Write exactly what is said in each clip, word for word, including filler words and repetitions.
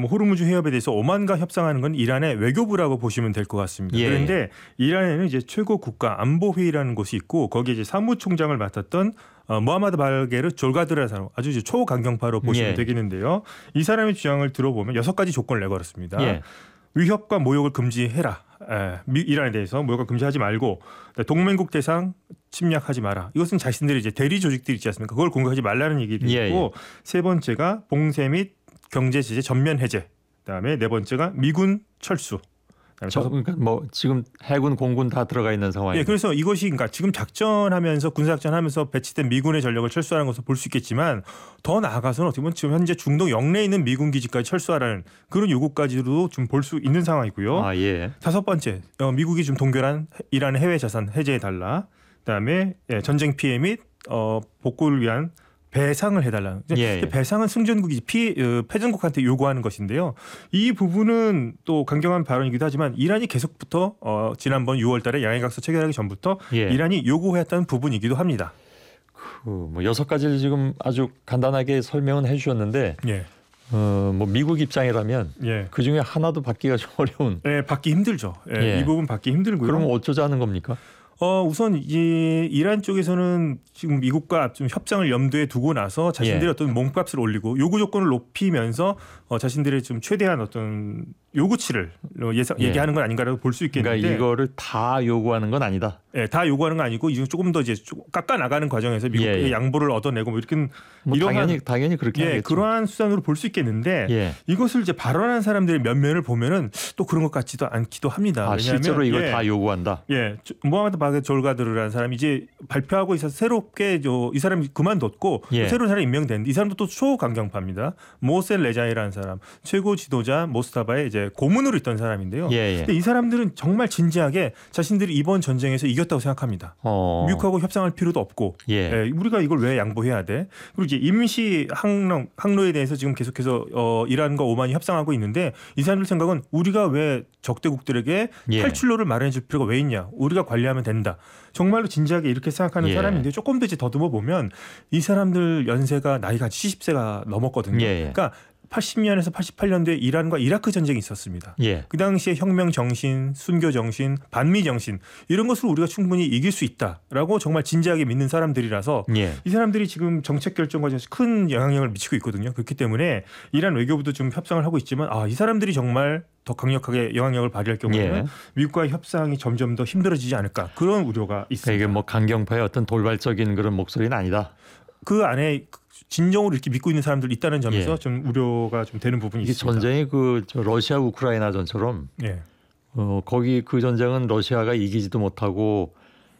뭐 호르무즈 해협에 대해서 오만과 협상하는 건 이란의 외교부라고 보시면 될 것 같습니다. 예. 그런데 이란에는 이제 최고 국가 안보 회의라는 곳이 있고 거기에 이제 사무총장을 맡았던 어, 모하마드 바게르 졸가드라는 사람 아주 이제 초강경파로 보시면 예. 되겠는데요. 이 사람의 주장을 들어보면 여섯 가지 조건을 내걸었습니다. 예. 위협과 모욕을 금지해라. 에, 미, 이란에 대해서 모욕과 금지하지 말고 동맹국 대상 침략하지 마라. 이것은 자신들의 이제 대리 조직들이 있지 않습니까? 그걸 공격하지 말라는 얘기도 예, 있고 예. 세 번째가 봉쇄 및 경제 제재 전면 해제. 그다음에 네 번째가 미군 철수. 저, 그러니까 뭐 지금 해군 공군 다 들어가 있는 상황이에요. 예, 그래서 이것이 그러니까 지금 작전하면서 군사작전하면서 배치된 미군의 전력을 철수하는 것을 볼 수 있겠지만 더 나아가서는 어떻게 보면 지금 현재 중동 영내에 있는 미군 기지까지 철수하라는 그런 요구까지도 좀 볼 수 있는 상황이고요. 아, 예. 다섯 번째, 어, 미국이 좀 동결한 이란의 해외 자산 해제해달라. 그다음에 예, 전쟁 피해 및 어, 복구를 위한 배상을 해달라. 예, 예. 배상은 승전국이 피해, 어, 패전국한테 요구하는 것인데요. 이 부분은 또 강경한 발언이기도 하지만 이란이 계속부터 어, 지난번 유월 달에 양해각서 체결하기 전부터 예. 이란이 요구했던 부분이기도 합니다. 그 뭐 여섯 가지를 지금 아주 간단하게 설명은 해주셨는데, 예. 어, 뭐 미국 입장이라면 예. 그 중에 하나도 받기가 좀 어려운. 예, 받기 힘들죠. 예, 예. 이 부분 받기 힘들고요. 그러면 어쩌자는 겁니까? 어, 우선 이 이란 쪽에서는 지금 미국과 좀 협상을 염두에 두고 나서 자신들의 예. 어떤 몸값을 올리고 요구 조건을 높이면서 어, 자신들의 좀 최대한 어떤 요구치를 예상, 예. 얘기하는 건 아닌가라고 볼 수 있겠는데, 그러니까 이거를 다 요구하는 건 아니다. 예, 다 요구하는 건 아니고 이제 조금 더 이제 깎아 나가는 과정에서 미국의 예, 예. 양보를 얻어내고 뭐 이렇게 뭐 이러한 당연히 당연히 그렇게 예, 하겠죠. 그러한 수단으로 볼 수 있겠는데 예. 이것을 이제 발언한 사람들의 면면을 보면은 또 그런 것 같지도 않기도 합니다. 아, 왜냐하면 실제로 이걸 예, 다 요구한다. 예, 모하마드 바게 졸가드르라는 사람이 이제 발표하고 있어서 새롭게 저, 이 사람이 그만뒀고 예. 새로운 사람이 임명됐는데 이 사람도 또 초강경파입니다. 모셀 레자이라는 사람, 최고 지도자 모스타바의 이제 고문으로 있던 사람인데요. 예, 예. 근데 이 사람들은 정말 진지하게 자신들이 이번 전쟁에서 이겼다고 생각합니다. 어. 미국하고 협상할 필요도 없고, 예. 예, 우리가 이걸 왜 양보해야 돼? 그리고 이제 임시 항로, 항로에 대해서 지금 계속해서 어, 이란과 오만이 협상하고 있는데 이 사람들 생각은 우리가 왜 적대국들에게 예. 탈출로를 마련해줄 필요가 왜 있냐? 우리가 관리하면 된다. 정말로 진지하게 이렇게 생각하는 예. 사람인데 조금 더 이제 더듬어 보면 이 사람들 연세가 나이가 칠십 세가 넘었거든요. 예, 예. 그러니까 팔십 년에서 팔십팔 년도에 이란과 이라크 전쟁이 있었습니다. 예. 그 당시에 혁명 정신, 순교 정신, 반미 정신 이런 것을 우리가 충분히 이길 수 있다라고 정말 진지하게 믿는 사람들이라서 예. 이 사람들이 지금 정책 결정 과정에서 큰 영향력을 미치고 있거든요. 그렇기 때문에 이란 외교부도 좀 협상을 하고 있지만 아, 이 사람들이 정말 더 강력하게 영향력을 발휘할 경우에는 예. 미국과의 협상이 점점 더 힘들어지지 않을까 그런 우려가 있습니다. 그러니까 이게 뭐 강경파의 어떤 돌발적인 그런 목소리는 아니다. 그 안에 진정으로 이렇게 믿고 있는 사람들이 있다는 점에서 예. 좀 우려가 좀 되는 부분이 이게 있습니다. 전쟁이 그 저 러시아 우크라이나 전처럼 예. 어, 거기 그 전쟁은 러시아가 이기지도 못하고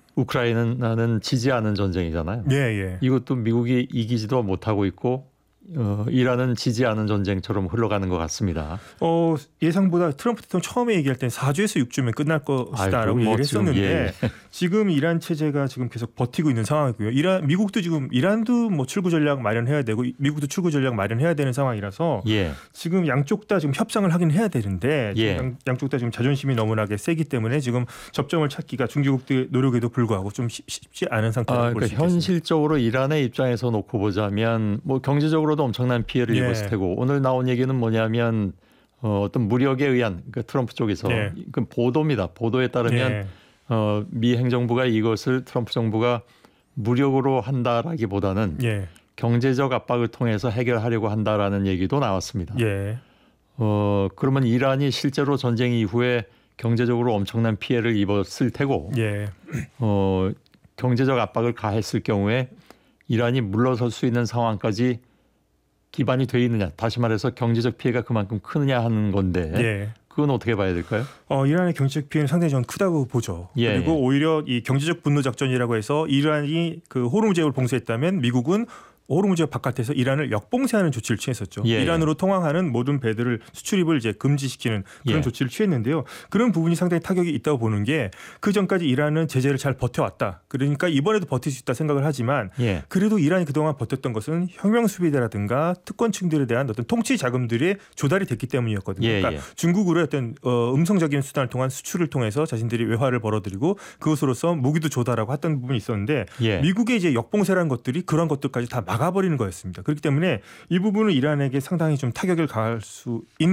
우크라이나는 지지 않은 전쟁이잖아요. 예, 예. 이것도 미국이 이기지도 못하고 있고 어, 이란은 지지 않은 전쟁처럼 흘러가는 것 같습니다. 어, 예상보다 트럼프 대통령 처음에 얘기할 때는 사 주에서 육 주면 끝날 것이다라고 아이고, 뭐 얘기를 지금, 했었는데 예, 예. 지금 이란 체제가 지금 계속 버티고 있는 상황이고요. 이란 미국도 지금 이란도 뭐 출구 전략 마련해야 되고 미국도 출구 전략 마련해야 되는 상황이라서 예. 지금 양쪽 다 지금 협상을 하긴 해야 되는데 지금 예. 양, 양쪽 다 지금 자존심이 너무나게 세기 때문에 지금 접점을 찾기가 중개국들의 노력에도 불구하고 좀 쉽, 쉽지 않은 상태라고 아, 볼 수 그러니까 있겠습니다. 현실적으로 이란의 입장에서 놓고 보자면 뭐 경제적으로도 엄청난 피해를 예. 입었을 테고 오늘 나온 얘기는 뭐냐면 어, 어떤 무력에 의한 그 트럼프 쪽에서 예. 그 보도입니다. 보도에 따르면 예. 어, 미 행정부가 이것을 트럼프 정부가 무력으로 한다라기보다는 예. 경제적 압박을 통해서 해결하려고 한다라는 얘기도 나왔습니다. 예. 어, 그러면 이란이 실제로 전쟁 이후에 경제적으로 엄청난 피해를 입었을 테고 예. 어, 경제적 압박을 가했을 경우에 이란이 물러설 수 있는 상황까지 기반이 돼 있느냐. 다시 말해서 경제적 피해가 그만큼 크느냐 하는 건데 예. 그건 어떻게 봐야 될까요? 어, 이란의 경제적 피해는 상당히 저는 크다고 보죠. 예, 그리고 예. 오히려 이 경제적 분노 작전이라고 해서 이란이 그 호르무즈 해협을 봉쇄했다면 미국은 호르무즈 해협 바깥에서 이란을 역봉쇄하는 조치를 취했었죠. 예, 이란으로 통항하는 모든 배들을 수출입을 이제 금지시키는 그런 예. 조치를 취했는데요. 그런 부분이 상당히 타격이 있다고 보는 게 그 전까지 이란은 제재를 잘 버텨왔다. 그러니까 이번에도 버틸 수 있다 생각을 하지만 예. 그래도 이란이 그동안 버텼던 것은 혁명 수비대라든가 특권층들에 대한 어떤 통치 자금들이 조달이 됐기 때문이었거든요. 예, 그러니까 예. 중국으로의 어떤 어, 음성적인 수단을 통한 수출을 통해서 자신들이 외화를 벌어들이고 그것으로서 무기도 조달하고 했던 부분이 있었는데 예. 미국의 이제 역봉쇄라는 것들이 그런 것들까지 다 막아버리는 거였습니다. 그렇기 때문에 이 부분은 이란에게 상당히 좀 타격을 가할 수 있는